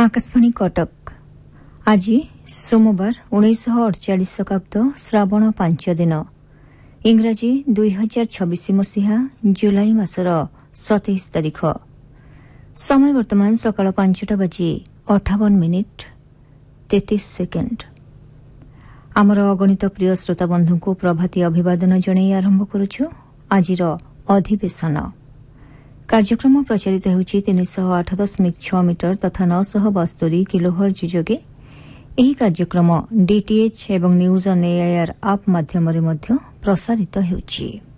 आकाशवाणी कटक आज सोमवार 1948 शताब्द श्रावण 5 दिन इंग्राजी 2026 मसीहा जुलाई मासर 27 तारिख समय वर्तमान सकाळ 5टा बाजी 58 मिनिट 33 सेकेंड आमर अगणित प्रिय श्रोता बंधु को प्रभाती अभिवादन जणाई आरंभ करुछु आजिर अधिवेशन कार्यक्रम प्रचारित होउछि 308.6 मीटर तथा 972 किलोहर्ट्ज जोगे ଏହି କାର୍ଯ୍ୟକ୍ରମ ଡିଟିଏଚ୍ ଏବଂ ନ୍ୟୁଜ୍ ଅନ୍ ଏଆଇଆର୍ ଆପ୍ ମାଧ୍ୟମରେ ମଧ୍ୟ ପ୍ରସାରିତ ହେଉଛି।